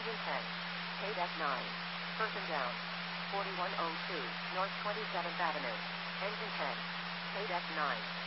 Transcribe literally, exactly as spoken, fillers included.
Engine ten. K-Deck nine. Person down. forty-one oh two, North twenty-seventh Avenue. Engine ten. K-Deck nine.